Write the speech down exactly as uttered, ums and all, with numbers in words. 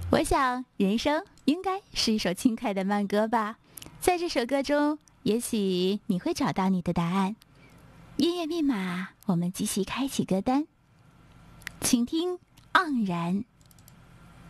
我想，人生应该是一首轻快的慢歌吧。在这首歌中，也许你会找到你的答案。音乐密码，我们继续开启歌单，请听《盎然》。